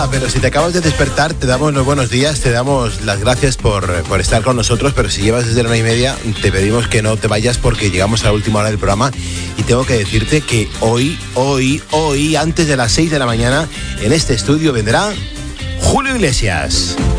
nada, pero si te acabas de despertar, te damos los buenos días, te damos las gracias por estar con nosotros, pero si llevas desde la 1:30, te pedimos que no te vayas porque llegamos a la última hora del programa y tengo que decirte que hoy, antes de las 6 de la mañana, en este estudio vendrá Julio Iglesias.